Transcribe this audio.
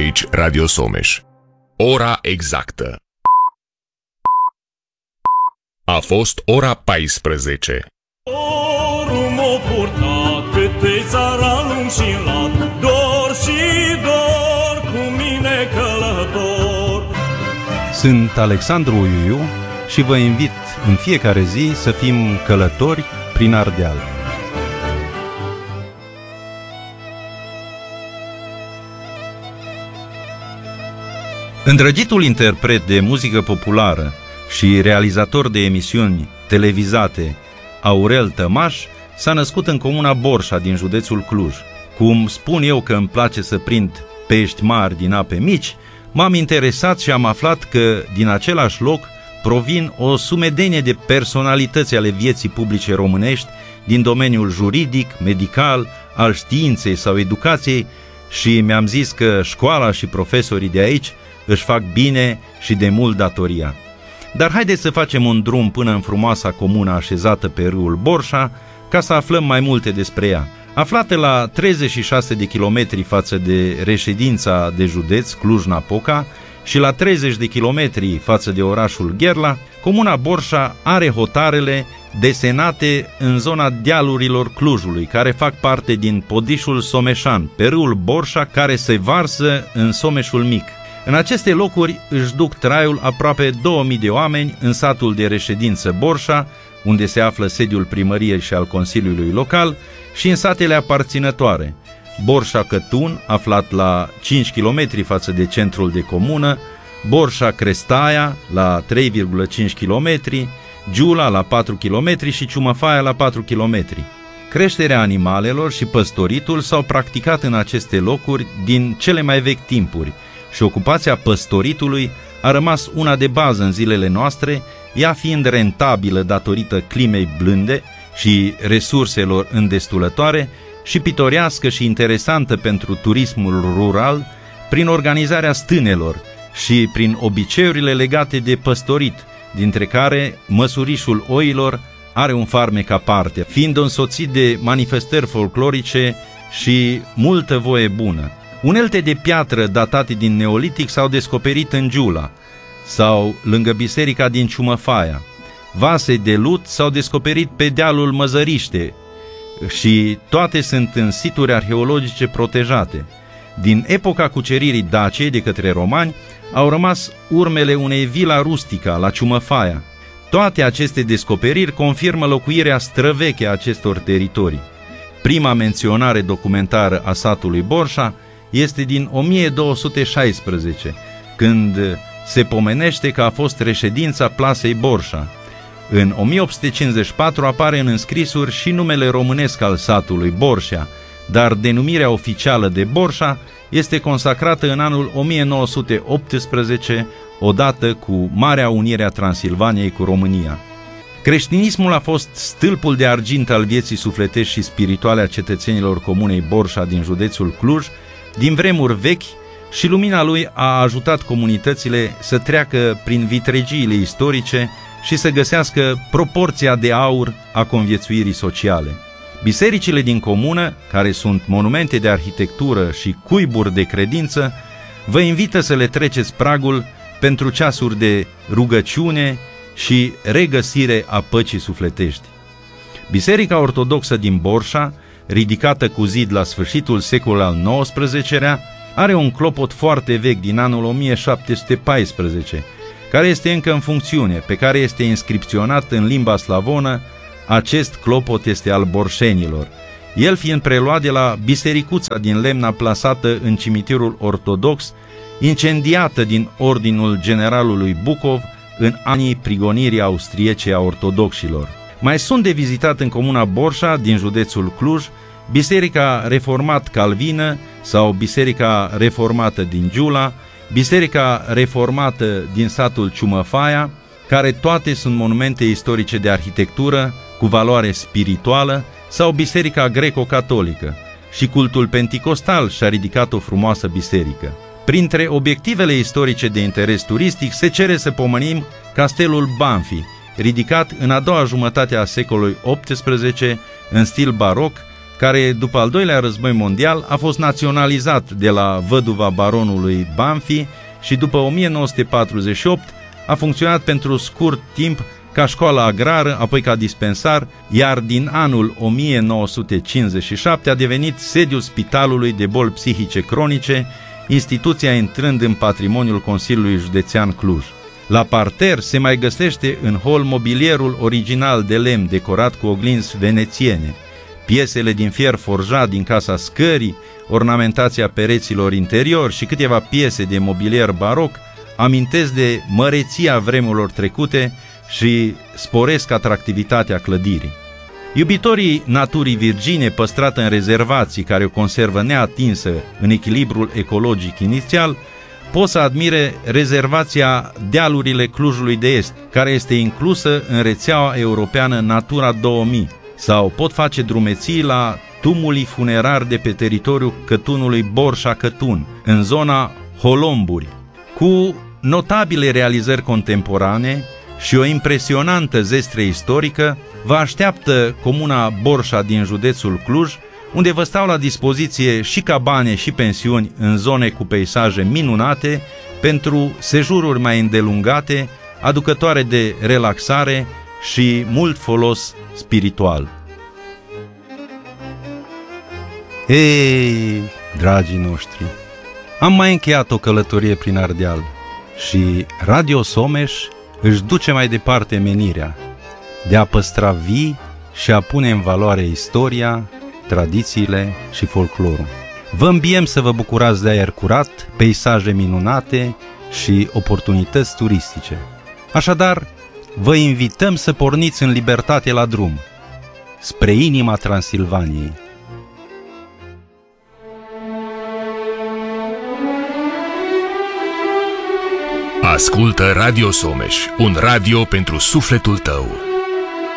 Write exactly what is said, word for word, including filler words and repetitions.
Aici Radio Someș. Ora exactă. A fost ora paisprezece. Dorul m-a purtat pe trei țara lung și lat, dor și dor cu mine călător. Sunt Alexandru Uiuiu și vă invit în fiecare zi să fim călători prin Ardeal. Îndrăgitul interpret de muzică populară și realizator de emisiuni televizate, Aurel Tămaș, s-a născut în comuna Borșa din județul Cluj. Cum spun eu că îmi place să prind pești mari din ape mici, m-am interesat și am aflat că din același loc provin o sumedenie de personalități ale vieții publice românești din domeniul juridic, medical, al științei sau educației și mi-am zis că școala și profesorii de aici își fac bine și de mult datoria. Dar haideți să facem un drum până în frumoasa comună așezată pe râul Borșa ca să aflăm mai multe despre ea. Aflată la treizeci și șase de kilometri față de reședința de județ Cluj-Napoca și la treizeci de kilometri față de orașul Gherla, comuna Borșa are hotarele desenate în zona dealurilor Clujului, care fac parte din Podișul Someșan, pe râul Borșa, care se varsă în Someșul Mic. În aceste locuri își duc traiul aproape două mii de oameni în satul de reședință Borșa, unde se află sediul primăriei și al Consiliului Local, și în satele aparținătoare: Borșa-Cătun, aflat la cinci kilometri față de centrul de comună, Borșa-Crestaia, la trei virgulă cinci kilometri, Giula, la patru kilometri și Ciumăfaia, la patru kilometri. Creșterea animalelor și păstoritul s-au practicat în aceste locuri din cele mai vechi timpuri și ocupația păstoritului a rămas una de bază în zilele noastre, ea fiind rentabilă datorită climei blânde și resurselor îndestulătoare și pitorească și interesantă pentru turismul rural prin organizarea stânelor și prin obiceiurile legate de păstorit, dintre care măsurișul oilor are un farmec aparte, fiind însoțit de manifestări folclorice și multă voie bună. Unelte de piatră datate din Neolitic s-au descoperit în Giula sau lângă biserica din Ciumăfaia. Vase de lut s-au descoperit pe dealul Măzăriște și toate sunt în situri arheologice protejate. Din epoca cuceririi Daciei de către romani au rămas urmele unei vila rustica la Ciumăfaia. Toate aceste descoperiri confirmă locuirea străveche a acestor teritorii. Prima menționare documentară a satului Borșa este din o mie două sute șaisprezece, când se pomenește că a fost reședința plasei Borșa. În o mie opt sute cincizeci și patru apare în înscrisuri și numele românesc al satului, Borșa, dar denumirea oficială de Borșa este consacrată în anul o mie nouă sute optsprezece, odată cu Marea Unire a Transilvaniei cu România. Creștinismul a fost stâlpul de argint al vieții sufletești și spirituale a cetățenilor comunei Borșa din județul Cluj din vremuri vechi și lumina lui a ajutat comunitățile să treacă prin vitregiile istorice și să găsească proporția de aur a conviețuirii sociale. Bisericile din comună, care sunt monumente de arhitectură și cuiburi de credință, vă invită să le treceți pragul pentru ceasuri de rugăciune și regăsire a păcii sufletești. Biserica Ortodoxă din Borșa, ridicată cu zid la sfârșitul secolului al nouăsprezecelea, are un clopot foarte vechi din anul o mie șapte sute paisprezece, care este încă în funcțiune, pe care este inscripționat în limba slavonă: acest clopot este al borșenilor, el fiind preluat de la bisericuța din lemn plasată în cimitirul ortodox, incendiată din ordinul generalului Bucov în anii prigonirii austriece a ortodoxilor. Mai sunt de vizitat în comuna Borșa din județul Cluj Biserica Reformat Calvină sau Biserica Reformată din Giula, Biserica Reformată din satul Ciumăfaia, care toate sunt monumente istorice de arhitectură cu valoare spirituală, sau Biserica Greco-Catolică. Și cultul penticostal și-a ridicat o frumoasă biserică. Printre obiectivele istorice de interes turistic se cere să pomenim Castelul Banfi, ridicat în a doua jumătate a secolului optsprezece în stil baroc, care după al doilea război mondial a fost naționalizat de la văduva baronului Banfi și după o mie nouă sute patruzeci și opt a funcționat pentru scurt timp ca școală agrară, apoi ca dispensar, iar din anul o mie nouă sute cincizeci și șapte a devenit sediul Spitalului de Boli Psihice Cronice, instituția intrând în patrimoniul Consiliului Județean Cluj. La parter se mai găsește în hol mobilierul original de lemn decorat cu oglinzi venețiene, piesele din fier forjat din Casa Scării, ornamentația pereților interior și câteva piese de mobilier baroc amintesc de măreția vremurilor trecute și sporesc atractivitatea clădirii. Iubitorii naturii virgine păstrată în rezervații care o conservă neatinsă în echilibrul ecologic inițial, pot să admire rezervația Dealurile Clujului de Est, care este inclusă în rețeaua europeană Natura două mii, sau pot face drumeții la tumulii funerari de pe teritoriul Cătunului Borșa-Cătun, în zona Holomburi, cu notabile realizări contemporane și o impresionantă zestre istorică. Vă așteaptă comuna Borșa din județul Cluj, unde vă stau la dispoziție și cabane și pensiuni în zone cu peisaje minunate pentru sejururi mai îndelungate, aducătoare de relaxare și mult folos spiritual. Ei, dragii noștri, am mai încheiat o călătorie prin Ardeal și Radio Someș își duce mai departe menirea de a păstra vii și a pune în valoare istoria, tradițiile și folclorul. Vă îmbiem să vă bucurați de aer curat, peisaje minunate și oportunități turistice. Așadar, vă invităm să porniți în libertate la drum, spre inima Transilvaniei. Ascultă Radio Someș, un radio pentru sufletul tău.